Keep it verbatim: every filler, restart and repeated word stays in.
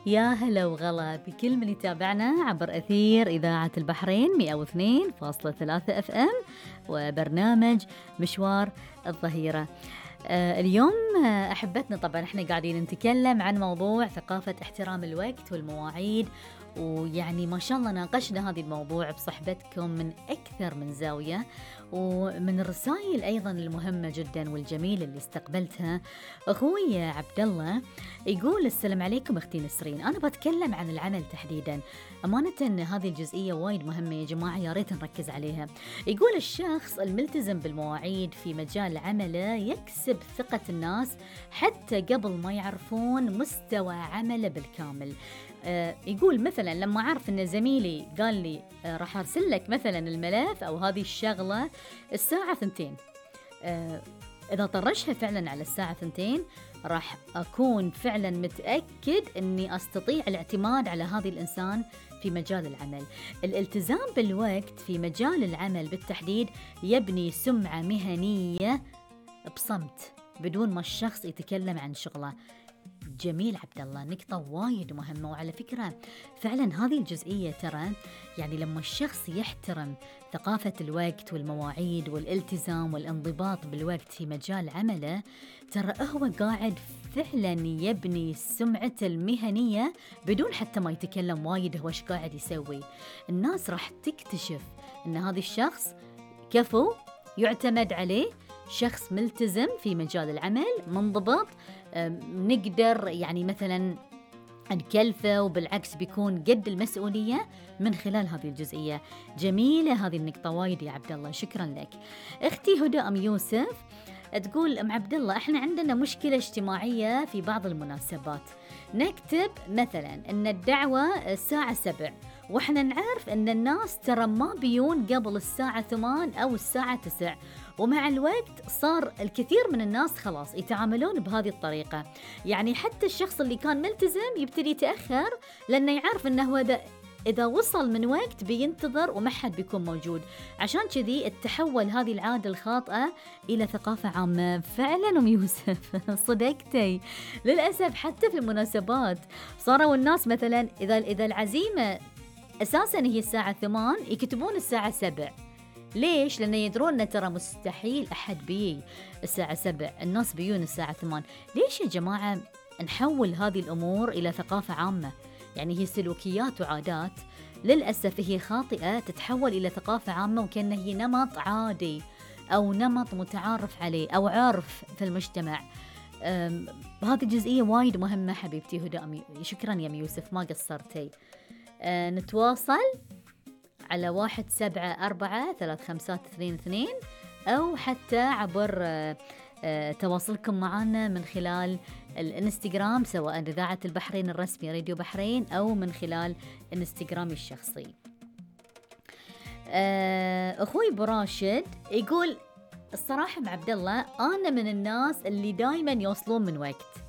يا هلا وغلا بكل من يتابعنا عبر أثير إذاعة البحرين مئة واثنين فاصلة ثلاثة أف أم وبرنامج مشوار الظهيرة. آه اليوم آه أحبتنا، طبعا احنا قاعدين نتكلم عن موضوع ثقافة احترام الوقت والمواعيد، ويعني ما شاء الله ناقشنا هذا الموضوع بصحبتكم من أكثر من زاوية، ومن الرسائل أيضا المهمة جدا والجميلة اللي استقبلتها. أخوي عبد الله يقول: السلام عليكم أختي نسرين، أنا بتكلم عن العمل تحديدا. أمانة هذه الجزئية وايد مهمة يا جماعة، يا ريت نركز عليها. يقول: الشخص الملتزم بالمواعيد في مجال عمله يكسب ثقة الناس حتى قبل ما يعرفون مستوى عمله بالكامل. آه يقول مثلا لما عرف ان زميلي قال لي آه راح ارسل لك مثلا الملف او هذه الشغله الساعه ثنتين، آه اذا طرشها فعلا على الساعه ثنتين راح اكون فعلا متاكد اني استطيع الاعتماد على هذا الانسان في مجال العمل. الالتزام بالوقت في مجال العمل بالتحديد يبني سمعه مهنيه بصمت بدون ما الشخص يتكلم عن شغله. جميل عبد الله، نقطة وايد مهمة. وعلى فكرة فعلا هذه الجزئية ترى يعني لما الشخص يحترم ثقافة الوقت والمواعيد والالتزام والانضباط بالوقت في مجال عمله، ترى هو قاعد فعلا يبني سمعته المهنية بدون حتى ما يتكلم وايد هو ايش قاعد يسوي. الناس راح تكتشف ان هذا الشخص كفو، يعتمد عليه، شخص ملتزم في مجال العمل، منضبط، نقدر يعني مثلا نكلفه، وبالعكس بيكون قد المسؤولية من خلال هذه الجزئية. جميلة هذه النقطة وايد يا عبد الله، شكرا لك. اختي هدى ام يوسف تقول: ام عبد الله، احنا عندنا مشكلة اجتماعية في بعض المناسبات، نكتب مثلا ان الدعوة الساعة سبع، واحنا نعرف ان الناس ترى ما بيون قبل الساعة ثمان او الساعة تسع، ومع الوقت صار الكثير من الناس خلاص يتعاملون بهذه الطريقة. يعني حتى الشخص اللي كان ملتزم يبتدي يتأخر لأنه يعرف أنه إذا إذا وصل من وقت بينتظر وما حد بيكون موجود. عشان كذي تحول هذه العادة الخاطئة إلى ثقافة عامة. فعلا أم يوسف صدقتي، للأسف حتى في المناسبات صاروا الناس مثلا إذا إذا العزيمة أساسا هي الساعة ثمان يكتبون الساعة سبع. ليش؟ لأنه يدرون أن ترى مستحيل أحد بي الساعة سبع، الناس بيون الساعة ثمان. ليش يا جماعة نحول هذه الأمور إلى ثقافة عامة؟ يعني هي سلوكيات وعادات للأسف هي خاطئة تتحول إلى ثقافة عامة، وكأنه هي نمط عادي أو نمط متعارف عليه أو عرف في المجتمع. هذه الجزئية وايد مهمة حبيبتي هدى أمي. شكرا يا يوسف، ما قصرتي. أه نتواصل على واحد سبعة أربعة ثلاث خمسات اثنين اثنين، أو حتى عبر آه آه تواصلكم معنا من خلال الانستغرام، سواء إذاعة البحرين الرسمي راديو بحرين أو من خلال انستغرامي الشخصي. آه أخوي براشد يقول: الصراحة مع عبد الله، أنا من الناس اللي دايما يوصلون من وقت،